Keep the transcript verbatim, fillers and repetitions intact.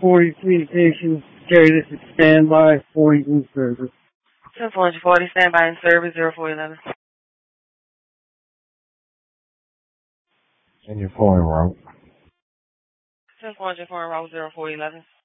forty communications. Carry this is standby, forty in service. ten four forty, standby in service, zero four eleven. And you're following route. ten four four route zero four eleven.